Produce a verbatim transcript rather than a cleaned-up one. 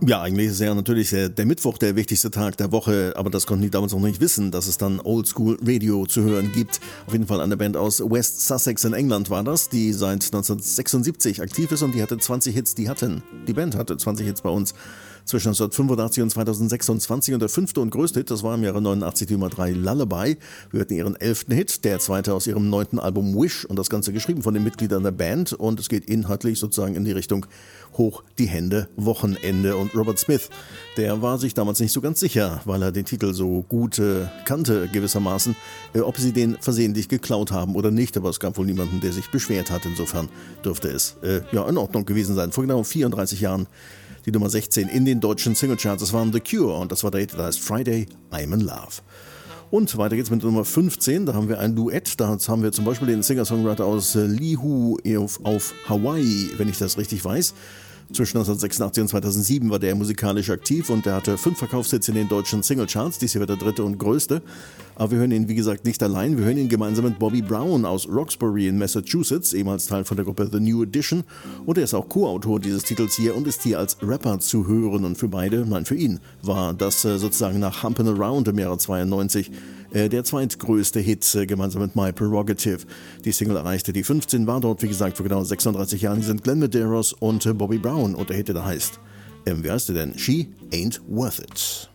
Ja, eigentlich ist ja natürlich der, der Mittwoch der wichtigste Tag der Woche, aber das konnten die damals noch nicht wissen, dass es dann Oldschool Radio zu hören gibt. Auf jeden Fall eine Band aus West Sussex in England war das, die seit neunzehnhundertsechsundsiebzig aktiv ist und die hatte zwanzig Hits, die hatten. Die Band hatte zwanzig Hits bei uns zwischen neunzehnhundertfünfundachtzig und zweitausendsechsundzwanzig und der fünfte und größte Hit, das war im Jahre neunundachtzig die Nummer drei Lullaby. Wir hatten ihren elften Hit, der zweite aus ihrem neunten Album Wish und das Ganze geschrieben von den Mitgliedern der Band und es geht inhaltlich sozusagen in die Richtung Hoch die Hände, Wochenende. Und Robert Smith, der war sich damals nicht so ganz sicher, weil er den Titel so gut äh, kannte gewissermaßen, äh, ob sie den versehentlich geklaut haben oder nicht, aber es gab wohl niemanden, der sich beschwert hat, insofern dürfte es äh, ja in Ordnung gewesen sein. Vor genau vierunddreißig Jahren die Nummer sechzehn in den deutschen Singlecharts, das waren The Cure und das war der Hit, der heißt Friday, I'm in Love. Und weiter geht's mit Nummer fünfzehn, da haben wir ein Duett, da haben wir zum Beispiel den Singer-Songwriter aus äh, Lihu auf, auf Hawaii, wenn ich das richtig weiß. Zwischen neunzehnhundertsechsundachtzig und zweitausendsieben war der musikalisch aktiv und er hatte fünf Verkaufshits in den deutschen Singlecharts. Dies hier wird der dritte und größte. Aber wir hören ihn, wie gesagt, nicht allein. Wir hören ihn gemeinsam mit Bobby Brown aus Roxbury in Massachusetts, ehemals Teil von der Gruppe The New Edition. Und er ist auch Co-Autor dieses Titels hier und ist hier als Rapper zu hören. Und für beide, nein, für ihn, war das äh, sozusagen nach Humpin' Around im Jahre zweiundneunzig äh, der zweitgrößte Hit, äh, gemeinsam mit My Prerogative. Die Single erreichte die fünfzehn, war dort, wie gesagt, vor genau sechsunddreißig Jahren. Die sind Glenn Medeiros und äh, Bobby Brown. Und der Hit, der heißt, ähm, wie heißt der denn? She Ain't Worth It.